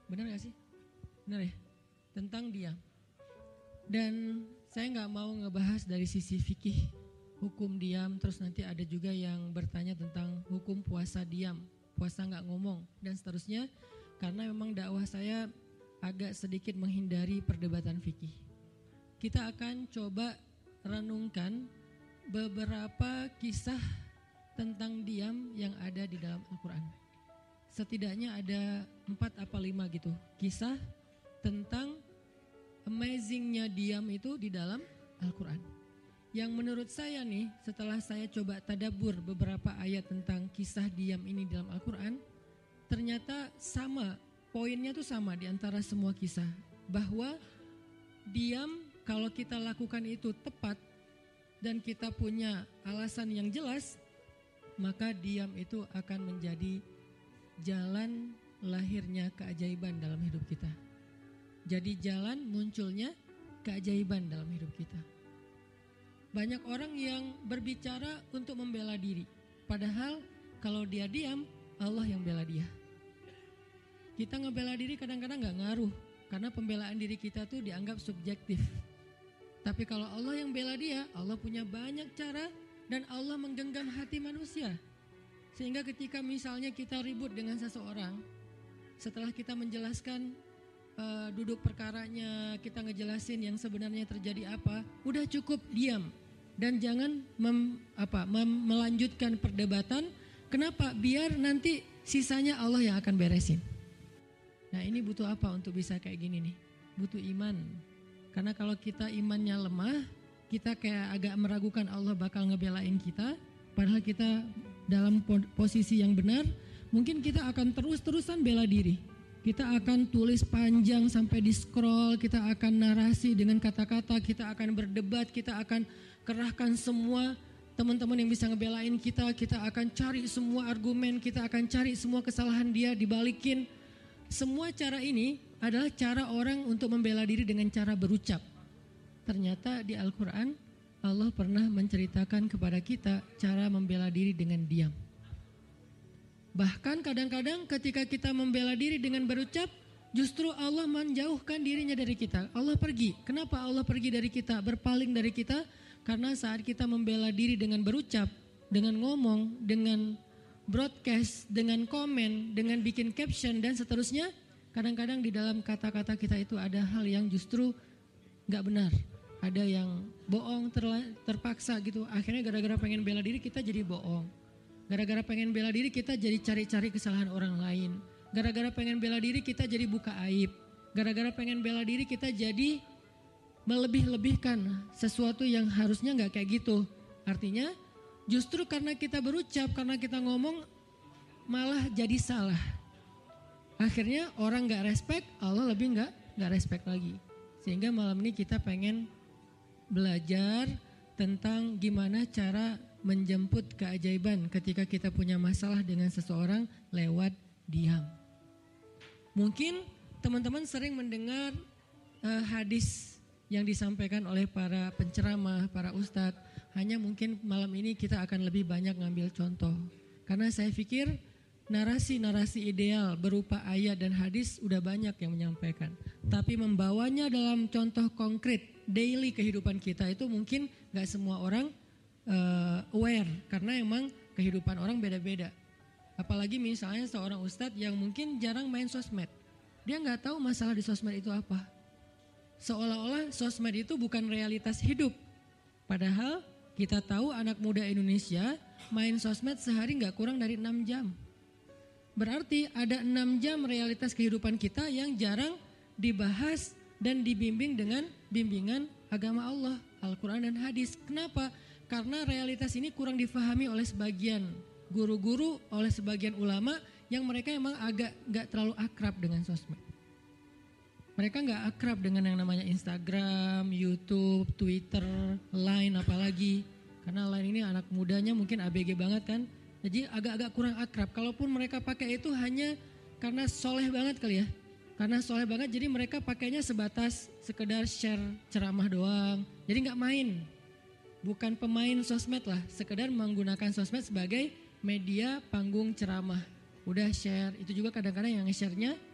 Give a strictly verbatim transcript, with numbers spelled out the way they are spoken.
Benar gak sih? Benar ya? Tentang diam. Dan saya gak mau ngebahas dari sisi fikih hukum diam. Terus nanti ada juga yang bertanya tentang hukum puasa diam, puasa gak ngomong dan seterusnya. Karena memang dakwah saya agak sedikit menghindari perdebatan fikih. Kita akan coba renungkan beberapa kisah tentang diam yang ada di dalam Al-Quran. Setidaknya ada empat apa lima gitu kisah tentang amazingnya diam itu di dalam Al-Quran. Yang menurut saya nih, setelah saya coba tadabbur beberapa ayat tentang kisah diam ini dalam Al-Quran, ternyata sama, poinnya tuh sama di antara semua kisah. Bahwa diam kalau kita lakukan itu tepat dan kita punya alasan yang jelas, maka diam itu akan menjadi jalan lahirnya keajaiban dalam hidup kita. Jadi jalan munculnya keajaiban dalam hidup kita. Banyak orang yang berbicara untuk membela diri, padahal kalau dia diam, Allah yang bela dia. Kita ngebela diri kadang-kadang gak ngaruh, karena pembelaan diri kita tuh dianggap subjektif. Tapi kalau Allah yang bela dia, Allah punya banyak cara dan Allah menggenggam hati manusia. Sehingga ketika misalnya kita ribut dengan seseorang, setelah kita menjelaskan uh, duduk perkaranya, kita ngejelasin yang sebenarnya terjadi apa, udah cukup diam. Dan jangan mem, apa, mem, melanjutkan perdebatan. Kenapa? Biar nanti sisanya Allah yang akan beresin. Nah ini butuh apa untuk bisa kayak gini nih? Butuh iman. Karena kalau kita imannya lemah, kita kayak agak meragukan Allah bakal ngebelain kita. Padahal kita dalam posisi yang benar, mungkin kita akan terus-terusan bela diri. Kita akan tulis panjang sampai di scroll, kita akan narasi dengan kata-kata, kita akan berdebat, kita akan kerahkan semua teman-teman yang bisa ngebelain kita, kita akan cari semua argumen, kita akan cari semua kesalahan dia, dibalikin. Semua cara ini adalah cara orang untuk membela diri dengan cara berucap. Ternyata di Al-Quran Allah pernah menceritakan kepada kita cara membela diri dengan diam. Bahkan kadang-kadang ketika kita membela diri dengan berucap, justru Allah menjauhkan dirinya dari kita. Allah pergi. Kenapa Allah pergi dari kita, berpaling dari kita? Karena saat kita membela diri dengan berucap, dengan ngomong, dengan broadcast, dengan komen, dengan bikin caption dan seterusnya, kadang-kadang di dalam kata-kata kita itu ada hal yang justru gak benar. Ada yang bohong terla- terpaksa gitu. Akhirnya gara-gara pengen bela diri kita jadi bohong. Gara-gara pengen bela diri kita jadi cari-cari kesalahan orang lain. Gara-gara pengen bela diri kita jadi buka aib. Gara-gara pengen bela diri kita jadi melebih-lebihkan sesuatu yang harusnya gak kayak gitu. Artinya justru karena kita berucap, karena kita ngomong malah jadi salah. Akhirnya orang gak respect, Allah lebih gak, gak respect lagi. Sehingga malam ini kita pengen belajar tentang gimana cara menjemput keajaiban ketika kita punya masalah dengan seseorang lewat diam. Mungkin teman-teman sering mendengar uh, hadis yang disampaikan oleh para penceramah, para ustadz. Hanya mungkin malam ini kita akan lebih banyak ngambil contoh. Karena saya pikir narasi-narasi ideal berupa ayat dan hadis udah banyak yang menyampaikan. Tapi membawanya dalam contoh konkret daily kehidupan kita itu mungkin gak semua orang uh, aware. Karena emang kehidupan orang beda-beda. Apalagi misalnya seorang ustadz yang mungkin jarang main sosmed. Dia gak tahu masalah di sosmed itu apa. Seolah-olah sosmed itu bukan realitas hidup. Padahal kita tahu anak muda Indonesia main sosmed sehari gak kurang dari enam jam. Berarti ada enam jam realitas kehidupan kita yang jarang dibahas dan dibimbing dengan bimbingan agama Allah, Al-Quran dan hadis. Kenapa? Karena realitas ini kurang difahami oleh sebagian guru-guru, oleh sebagian ulama yang mereka emang agak gak terlalu akrab dengan sosmed. Mereka gak akrab dengan yang namanya Instagram, YouTube, Twitter, Line apalagi. Karena Line ini anak mudanya mungkin A B G banget kan. Jadi agak-agak kurang akrab. Kalaupun mereka pakai itu hanya karena soleh banget kali ya. Karena soleh banget jadi mereka pakainya sebatas sekedar share ceramah doang. Jadi gak main. Bukan pemain sosmed lah. Sekedar menggunakan sosmed sebagai media panggung ceramah. Udah share. Itu juga kadang-kadang yang nge-share-nya